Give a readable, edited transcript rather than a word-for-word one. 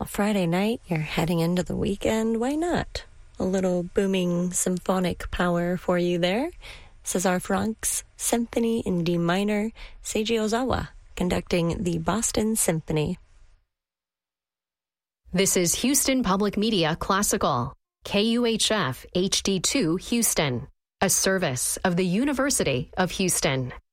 Well, Friday night, you're heading into the weekend. Why not? A little booming symphonic power for you there. César Franck's Symphony in D minor, Seiji Ozawa conducting the Boston Symphony. This is Houston Public Media Classical, KUHF HD2 Houston, a service of the University of Houston.